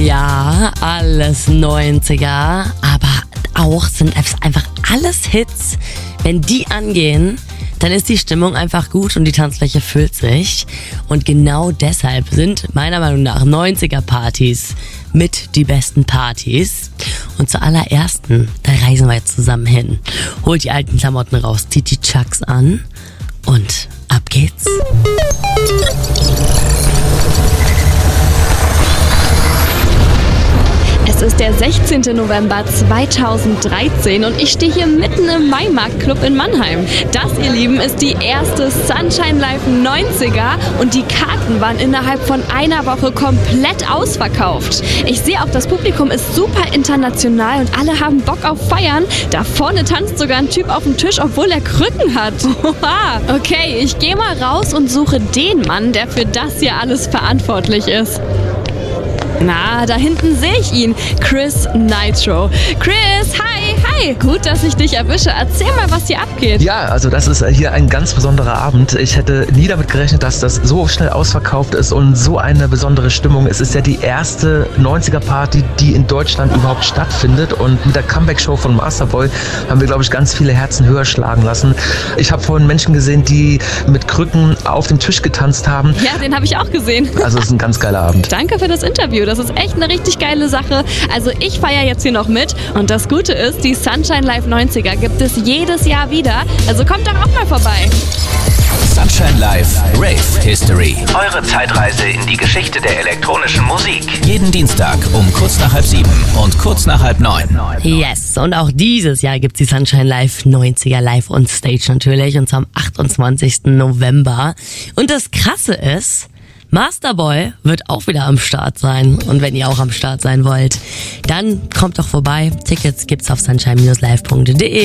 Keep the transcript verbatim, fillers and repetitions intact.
Ja, alles neunziger, aber auch sind einfach alles Hits. Wenn die angehen, dann ist die Stimmung einfach gut und die Tanzfläche füllt sich. Und genau deshalb sind meiner Meinung nach neunziger-Partys mit die besten Partys. Und zur allerersten, da reisen wir jetzt zusammen hin. Holt die alten Klamotten raus, zieht die Chucks an und ab geht's. Es ist der sechzehnten November zweitausenddreizehn und ich stehe hier mitten im Maimarkt-Club in Mannheim. Das, ihr Lieben, ist die erste Sunshine Live neunziger und die Karten waren innerhalb von einer Woche komplett ausverkauft. Ich sehe auch, das Publikum ist super international und alle haben Bock auf Feiern. Da vorne tanzt sogar ein Typ auf dem Tisch, obwohl er Krücken hat. Oha. Okay, ich gehe mal raus und suche den Mann, der für das hier alles verantwortlich ist. Na, da hinten sehe ich ihn. Chris Nitro. Chris, hi, hi. Gut, dass ich dich erwische. Erzähl mal, was hier abgeht. Ja, also das ist hier ein ganz besonderer Abend. Ich hätte nie damit gerechnet, dass das so schnell ausverkauft ist und so eine besondere Stimmung. Es ist ja die erste neunziger-Party, die in Deutschland überhaupt stattfindet. Und mit der Comeback-Show von Masterboy haben wir, glaube ich, ganz viele Herzen höher schlagen lassen. Ich habe vorhin Menschen gesehen, die mit Krücken auf dem Tisch getanzt haben. Ja, den habe ich auch gesehen. Also es ist ein ganz geiler Abend. Danke für das Interview. Das ist echt eine richtig geile Sache. Also ich feiere jetzt hier noch mit. Und das Gute ist, die Sunshine Live neunziger gibt es jedes Jahr wieder. Also kommt doch auch mal vorbei. Sunshine Live Rave History. Eure Zeitreise in die Geschichte der elektronischen Musik. Jeden Dienstag um kurz nach halb sieben und kurz nach halb neun. Yes, und auch dieses Jahr gibt's die Sunshine Live neunziger live on stage natürlich. Und zwar am achtundzwanzigsten November. Und das Krasse ist, Masterboy wird auch wieder am Start sein. Und wenn ihr auch am Start sein wollt, dann kommt doch vorbei. Tickets gibt's auf sunshine live punkt de.